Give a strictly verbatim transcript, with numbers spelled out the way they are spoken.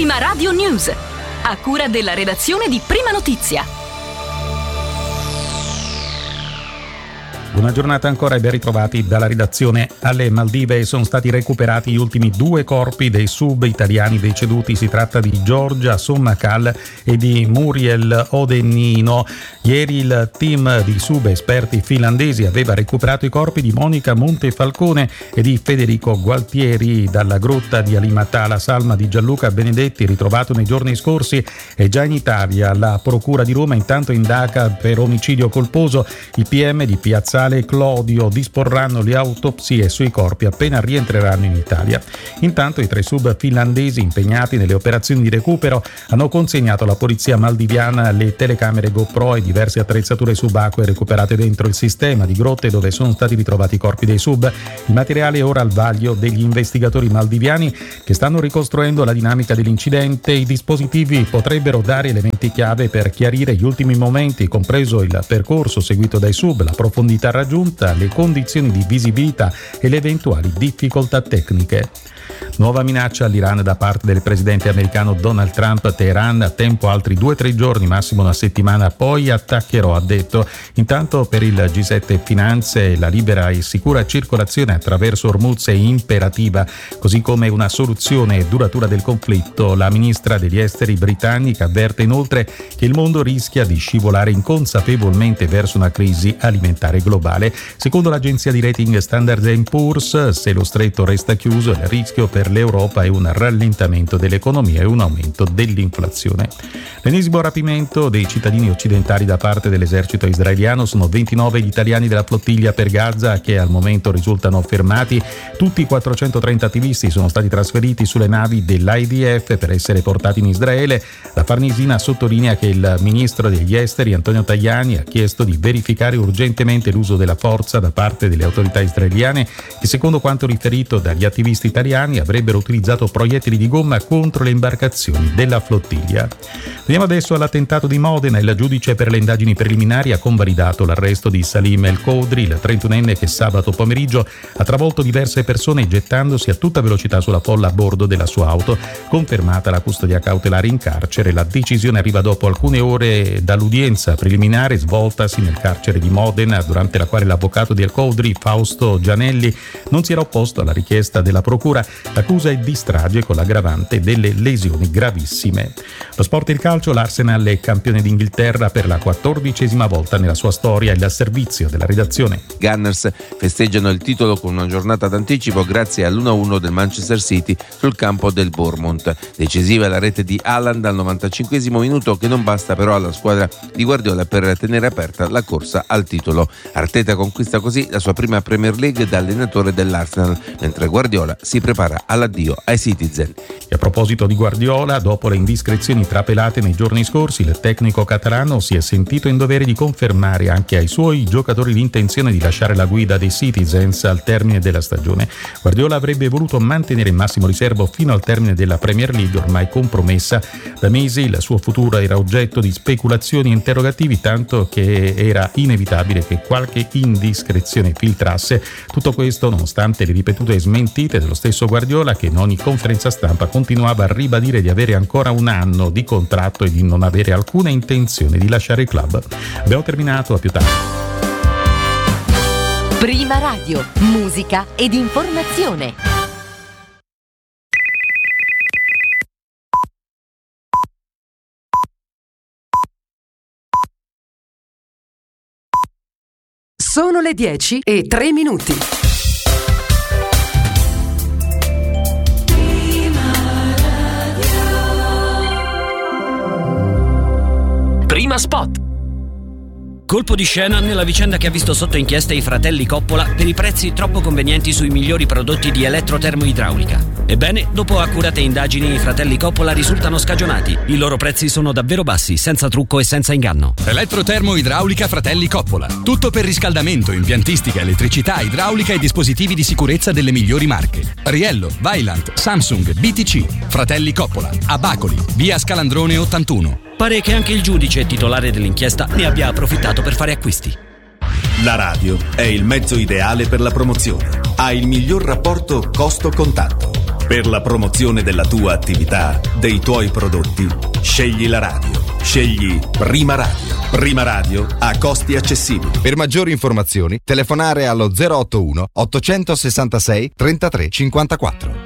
Prima Radio News, a cura della redazione di Prima Notizia. Buona giornata ancora e ben ritrovati dalla redazione. Alle Maldive sono stati recuperati gli ultimi due corpi dei sub italiani deceduti. Si tratta di Giorgia Sommakal e di Muriel Odenino. Ieri il team di sub esperti finlandesi aveva recuperato i corpi di Monica Montefalcone e di Federico Gualtieri dalla grotta di Alimatala. Salma di Gianluca Benedetti, ritrovato nei giorni scorsi, è già in Italia. La Procura di Roma intanto indaga per omicidio colposo. I P M di Piazzale Clodio disporranno le autopsie sui corpi appena rientreranno in Italia. Intanto i tre sub finlandesi impegnati nelle operazioni di recupero hanno consegnato alla polizia maldiviana le telecamere GoPro e diverse attrezzature subacquee recuperate dentro il sistema di grotte dove sono stati ritrovati i corpi dei sub. Il materiale è ora al vaglio degli investigatori maldiviani che stanno ricostruendo la dinamica dell'incidente. I dispositivi potrebbero dare elementi chiave per chiarire gli ultimi momenti, compreso il percorso seguito dai sub, la profondità raggiunta, le condizioni di visibilità e le eventuali difficoltà tecniche. Nuova minaccia all'Iran da parte del presidente americano Donald Trump. Teheran a tempo altri due o tre giorni, massimo una settimana, poi attaccherò, ha detto. Intanto per il G sette Finanze la libera e sicura circolazione attraverso Hormuz è imperativa, così come una soluzione duratura del conflitto. La ministra degli esteri britannica avverte inoltre che il mondo rischia di scivolare inconsapevolmente verso una crisi alimentare globale. Secondo l'agenzia di rating Standard and Poor's, se lo stretto resta chiuso, il rischio per l'Europa è un rallentamento dell'economia e un aumento dell'inflazione. L'ennesimo rapimento dei cittadini occidentali da parte dell'esercito israeliano. Sono ventinove gli italiani della flottiglia per Gaza che al momento risultano fermati. Tutti i quattrocentotrenta attivisti sono stati trasferiti sulle navi dell'I D F per essere portati in Israele. La Farnesina sottolinea che il ministro degli esteri Antonio Tajani ha chiesto di verificare urgentemente l'uso della forza da parte delle autorità israeliane che, secondo quanto riferito dagli attivisti italiani, avrebbero utilizzato proiettili di gomma contro le imbarcazioni della flottiglia. Veniamo adesso all'attentato di Modena. Il giudice per le indagini preliminari ha convalidato l'arresto di Salim El Kodri, il trentunenne che sabato pomeriggio ha travolto diverse persone gettandosi a tutta velocità sulla folla a bordo della sua auto. Confermata la custodia cautelare in carcere, la decisione arriva dopo alcune ore dall'udienza preliminare svoltasi nel carcere di Modena, durante la quale l'avvocato di El Kodri, Fausto Gianelli, non si era opposto alla richiesta della procura. L'accusa è di strage con l'aggravante delle lesioni gravissime. Lo sport e il calcio. L'Arsenal è campione d'Inghilterra per la quattordicesima volta nella sua storia. Il servizio della redazione. Gunners festeggiano il titolo con una giornata d'anticipo grazie all'uno a uno del Manchester City sul campo del Bournemouth. Decisiva la rete di Haaland al novantacinquesimo minuto, che non basta però alla squadra di Guardiola per tenere aperta la corsa al titolo. Arteta conquista così la sua prima Premier League da allenatore dell'Arsenal, mentre Guardiola si prepara all'addio ai Citizen. E a proposito di Guardiola, dopo le indiscrezioni trapelate nei giorni scorsi, il tecnico catalano si è sentito in dovere di confermare anche ai suoi giocatori l'intenzione di lasciare la guida dei Citizens al termine della stagione. Guardiola avrebbe voluto mantenere il massimo riservo fino al termine della Premier League, ormai compromessa da mesi. Il suo futuro era oggetto di speculazioni e interrogativi, tanto che era inevitabile che qualche indiscrezione filtrasse. Tutto questo nonostante le ripetute smentite dello stesso Guardiola, che in ogni conferenza stampa continuava a ribadire di avere ancora un anno di contratto e di non avere alcuna intenzione di lasciare il club. Abbiamo terminato, a più tardi. Prima Radio, musica ed informazione. Sono le dieci e tre minuti. Prima Spot. Colpo di scena nella vicenda che ha visto sotto inchiesta i fratelli Coppola per i prezzi troppo convenienti sui migliori prodotti di elettrotermoidraulica. Ebbene, dopo accurate indagini, i fratelli Coppola risultano scagionati. I loro prezzi sono davvero bassi, senza trucco e senza inganno. Elettrotermoidraulica Fratelli Coppola. Tutto per riscaldamento, impiantistica, elettricità, idraulica e dispositivi di sicurezza delle migliori marche. Riello, Vaillant, Samsung, B T C. Fratelli Coppola. A Bacoli, via Scalandrone ottantuno. Pare che anche il giudice titolare dell'inchiesta ne abbia approfittato per fare acquisti. La radio è il mezzo ideale per la promozione. Ha il miglior rapporto costo-contatto. Per la promozione della tua attività, dei tuoi prodotti, scegli la radio. Scegli Prima Radio. Prima Radio a costi accessibili. Per maggiori informazioni telefonare allo zero otto uno ottocentosessantasei trentatré cinquantaquattro.